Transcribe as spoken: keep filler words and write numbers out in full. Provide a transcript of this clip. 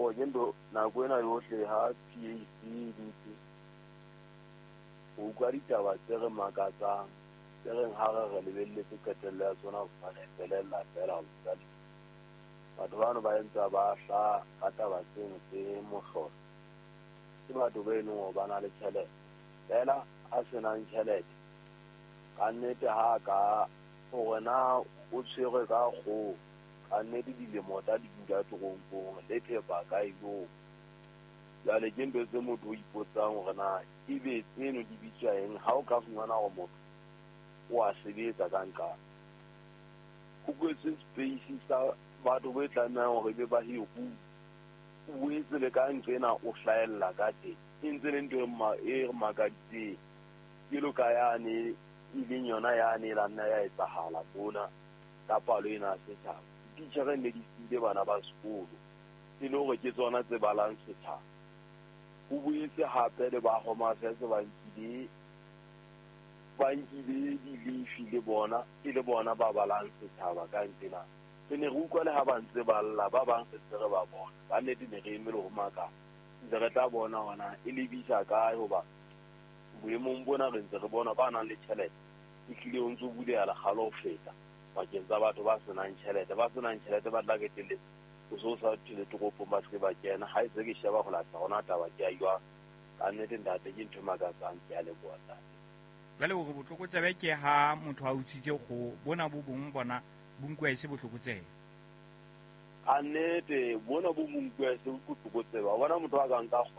hore ke ntho nako ena yohle ha P A C dutse o utlwa ditaba tse re makatsang tse reng ha re re lebelletse qetello ya tsona ho fana felella fela ho tsale batho bano ba entse ba hla ka taba tseno tse mohlolo ke batho ba eno ho bana le tjhelete fela a senang tjhelete ka nnete ha ka hore na o tshwere ka go ka nnete dilemo tsa di dula toronkong le thepa ka ilo jale ke ntho tse motho o ipotsang hore na ebe tseno di bitswa eng ha o ka fumana hore motho o a sebetsa ka nka o kwetse space sa batho ba tlamehang hore be ba hiru o etse le ka nqena o hlaella ka teng e ntse le ntho e makaditseng ke lo ka yane e leng yona yane la nna ya etsahala bona ka palo ena setjhaba ditjhere ne di sile bana ba sekolo e le hore ke tsona tse balang setjhaba ho boetse hape le ba homa se ba nkile ba nkile di lefi le bona e le bona ba balang setjhaba ka ntena se ne re utlwa le ha ba ntse ba lla ba bang se re ba bona ba ne di ne re eme le ho maka ntse re tla bona hona e lebisa kae hoba boemong bona re ntse re bona ba nang le tjhelete e tlile o ntse o buleha lekgalo ho feta bakeng tsa batho ba senang tjhelete ba senang tjhelete ba tla ketelletse o so sa thile toropong ba se ba kena ha itse ke sheba go latsa hona taba ke a jwa ka nnete ntate ke ntho makatsang ke a leboha ntate jwale hore botlokotsebe ke ha motho a utswitse go bona bo bong bona bunkwa e se botlokotsebe a nnete bona bo bunkwa e se botlokotsebe bona motho a ka nka